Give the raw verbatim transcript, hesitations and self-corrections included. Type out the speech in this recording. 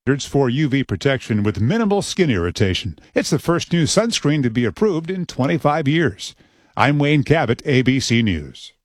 Standards for U V protection with minimal skin irritation. It's the first new sunscreen to be approved in twenty-five years. I'm Wayne Cabot, A B C News.